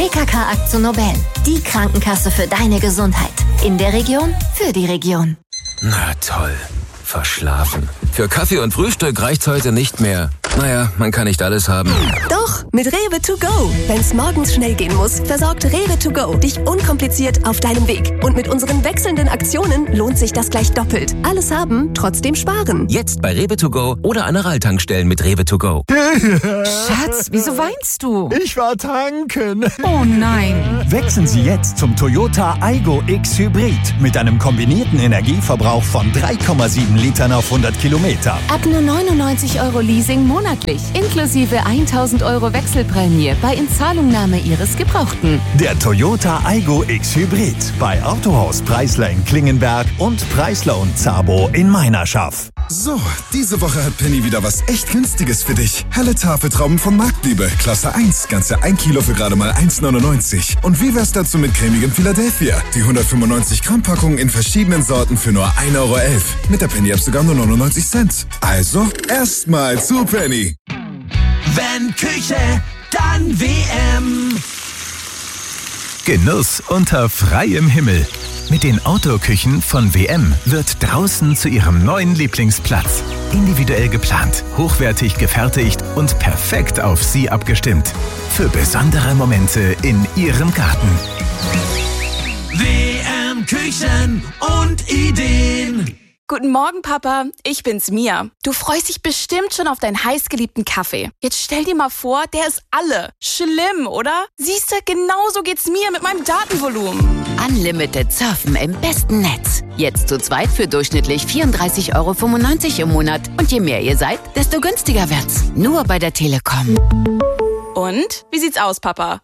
PKK AkzoNobel, die Krankenkasse für deine Gesundheit. In der Region, für die Region. Na toll. Verschlafen. Für Kaffee und Frühstück reicht's heute nicht mehr. Naja, man kann nicht alles haben. Doch, mit Rewe to go. Wenn's morgens schnell gehen muss, versorgt Rewe to go dich unkompliziert auf deinem Weg. Und mit unseren wechselnden Aktionen lohnt sich das gleich doppelt. Alles haben, trotzdem sparen. Jetzt bei Rewe to go oder an Aral-Tankstellen mit Rewe to go. Schatz, wieso weinst du? Ich war tanken. Oh nein. Wechseln Sie jetzt zum Toyota Aygo X Hybrid mit einem kombinierten Energieverbrauch von 3,7 Litern auf 100 Kilometer. Ab nur 99 € Leasing monatlich, inklusive 1.000 € Wechselprämie bei Inzahlungnahme Ihres Gebrauchten. Der Toyota Aygo X Hybrid bei Autohaus Preisler in Klingenberg und Preisler und Zabo in Meinerschaft. So, diese Woche hat Penny wieder was echt Günstiges für dich. Helle Tafeltrauben von Marktliebe, Klasse 1, ganze 1 Kilo für gerade mal 1,99. Und wie wär's dazu mit cremigem Philadelphia? Die 195 Gramm Packung in verschiedenen Sorten für nur 1,11 €. Mit der Penny-App sogar nur 99 Cent. Also, erstmal zu Penny. Wenn Küche, dann WM. Genuss unter freiem Himmel. Mit den Outdoor-Küchen von WM wird draußen zu Ihrem neuen Lieblingsplatz. Individuell geplant, hochwertig gefertigt und perfekt auf Sie abgestimmt. Für besondere Momente in Ihrem Garten. WM Küchen und Ideen. Guten Morgen, Papa. Ich bin's, Mia. Du freust dich bestimmt schon auf deinen heißgeliebten Kaffee. Jetzt stell dir mal vor, der ist alle. Schlimm, oder? Siehst du, genauso geht's mir mit meinem Datenvolumen. Unlimited Surfen im besten Netz. Jetzt zu zweit für durchschnittlich 34,95 € im Monat. Und je mehr ihr seid, desto günstiger wird's. Nur bei der Telekom. Und? Wie sieht's aus, Papa?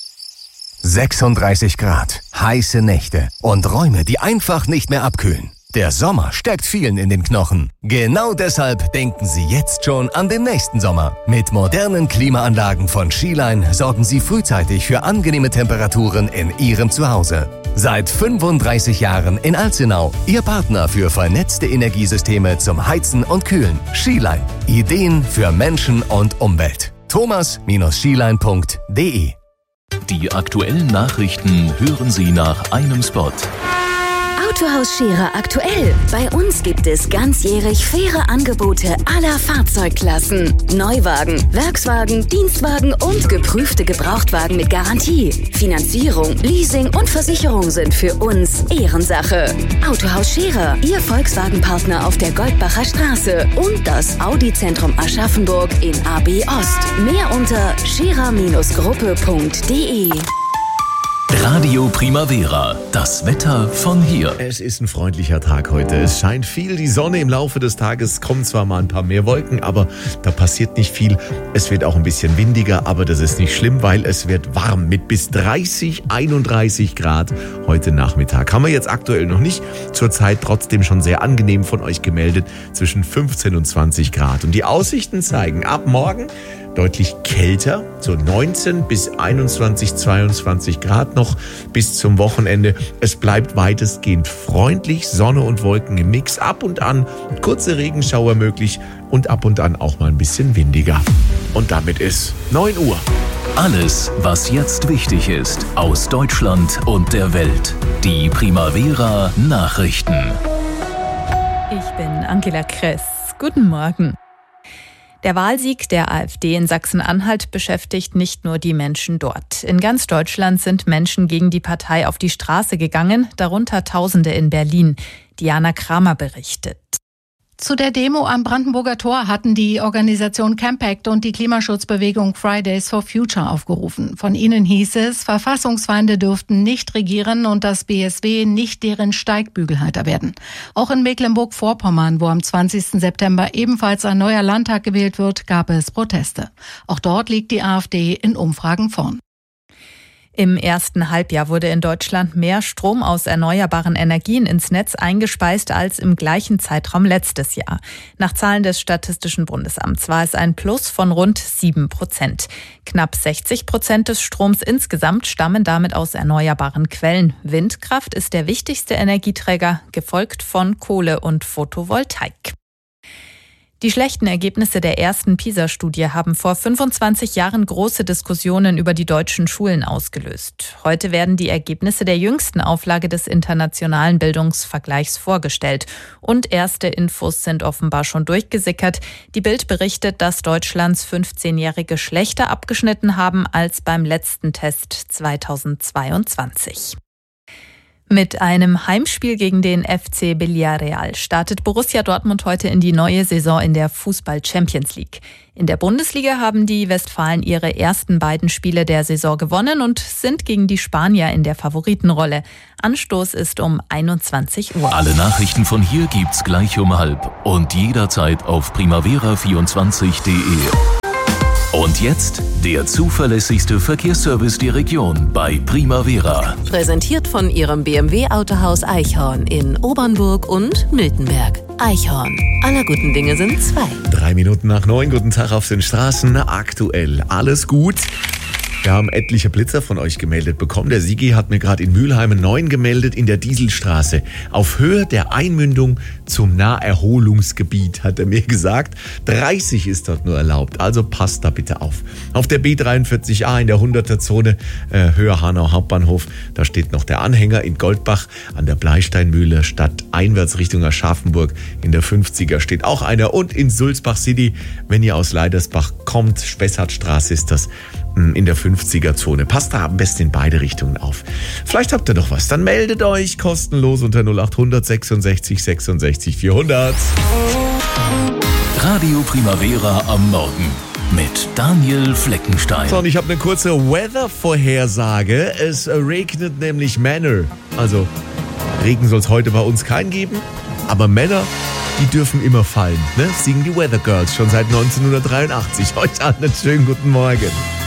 36 Grad, heiße Nächte und Räume, die einfach nicht mehr abkühlen. Der Sommer steckt vielen in den Knochen. Genau deshalb denken Sie jetzt schon an den nächsten Sommer. Mit modernen Klimaanlagen von Skiline sorgen Sie frühzeitig für angenehme Temperaturen in Ihrem Zuhause. Seit 35 Jahren in Alzenau, Ihr Partner für vernetzte Energiesysteme zum Heizen und Kühlen. Skiline. Ideen für Menschen und Umwelt. thomas-skiline.de. Die aktuellen Nachrichten hören Sie nach einem Spot. Autohaus Scherer aktuell. Bei uns gibt es ganzjährig faire Angebote aller Fahrzeugklassen. Neuwagen, Werkswagen, Dienstwagen und geprüfte Gebrauchtwagen mit Garantie. Finanzierung, Leasing und Versicherung sind für uns Ehrensache. Autohaus Scherer, Ihr Volkswagen-Partner auf der Goldbacher Straße und das Audi-Zentrum Aschaffenburg in AB Ost. Mehr unter scherer-gruppe.de. Radio Primavera, das Wetter von hier. Es ist ein freundlicher Tag heute. Es scheint viel die Sonne. Im Laufe des Tages kommen zwar mal ein paar mehr Wolken, aber da passiert nicht viel. Es wird auch ein bisschen windiger, aber das ist nicht schlimm, weil es wird warm mit bis 31 Grad heute Nachmittag. Haben wir jetzt aktuell noch nicht. Zurzeit trotzdem schon sehr angenehm von euch gemeldet, zwischen 15 und 20 Grad. Und die Aussichten zeigen ab morgen deutlich kälter, so 19 bis 21, 22 Grad noch bis zum Wochenende. Es bleibt weitestgehend freundlich, Sonne und Wolken im Mix, ab und an kurze Regenschauer möglich und ab und an auch mal ein bisschen windiger. Und damit ist 9 Uhr. Alles, was jetzt wichtig ist, aus Deutschland und der Welt. Die Primavera Nachrichten. Ich bin Angela Kress. Guten Morgen. Der Wahlsieg der AfD in Sachsen-Anhalt beschäftigt nicht nur die Menschen dort. In ganz Deutschland sind Menschen gegen die Partei auf die Straße gegangen, darunter Tausende in Berlin. Diana Kramer berichtet. Zu der Demo am Brandenburger Tor hatten die Organisation Campact und die Klimaschutzbewegung Fridays for Future aufgerufen. Von ihnen hieß es, Verfassungsfeinde dürften nicht regieren und das BSW nicht deren Steigbügelhalter werden. Auch in Mecklenburg-Vorpommern, wo am 20. September ebenfalls ein neuer Landtag gewählt wird, gab es Proteste. Auch dort liegt die AfD in Umfragen vorn. Im ersten Halbjahr wurde in Deutschland mehr Strom aus erneuerbaren Energien ins Netz eingespeist als im gleichen Zeitraum letztes Jahr. Nach Zahlen des Statistischen Bundesamts war es ein Plus von rund 7%. Knapp 60% des Stroms insgesamt stammen damit aus erneuerbaren Quellen. Windkraft ist der wichtigste Energieträger, gefolgt von Kohle und Photovoltaik. Die schlechten Ergebnisse der ersten PISA-Studie haben vor 25 Jahren große Diskussionen über die deutschen Schulen ausgelöst. Heute werden die Ergebnisse der jüngsten Auflage des internationalen Bildungsvergleichs vorgestellt. Und erste Infos sind offenbar schon durchgesickert. Die Bild berichtet, dass Deutschlands 15-Jährige schlechter abgeschnitten haben als beim letzten Test 2022. Mit einem Heimspiel gegen den FC Villarreal startet Borussia Dortmund heute in die neue Saison in der Fußball-Champions League. In der Bundesliga haben die Westfalen ihre ersten beiden Spiele der Saison gewonnen und sind gegen die Spanier in der Favoritenrolle. Anstoß ist um 21 Uhr. Alle Nachrichten von hier gibt's gleich um 12 und jederzeit auf primavera24.de. Und jetzt der zuverlässigste Verkehrsservice der Region bei Primavera. Präsentiert von Ihrem BMW-Autohaus Eichhorn in Obernburg und Miltenberg. Eichhorn. Aller guten Dinge sind 2. 3 Minuten nach 9. Guten Tag auf den Straßen. Aktuell alles gut. Wir haben etliche Blitzer von euch gemeldet bekommen. Der Sigi hat mir gerade in Mülheim 9 gemeldet in der Dieselstraße. Auf Höhe der Einmündung zum Naherholungsgebiet, hat er mir gesagt. 30 ist dort nur erlaubt, also passt da bitte auf. Auf der B43a in der 100er-Zone, Höhe Hanau Hauptbahnhof, da steht noch der Anhänger in Goldbach an der Bleisteinmühle statt einwärts Richtung Aschaffenburg. In der 50er steht auch einer und in Sulzbach City, wenn ihr aus Leidersbach kommt, Spessartstraße ist das, in der 50er-Zone. Passt da am besten in beide Richtungen auf. Vielleicht habt ihr doch was. Dann meldet euch kostenlos unter 0800 66 66 400. Radio Primavera am Morgen mit Daniel Fleckenstein. So, und ich habe eine kurze Weather-Vorhersage. Es regnet nämlich Männer. Also, Regen soll es heute bei uns keinen geben, aber Männer, die dürfen immer fallen. Ne? Singen die Weather Girls schon seit 1983. Euch allen einen schönen guten Morgen.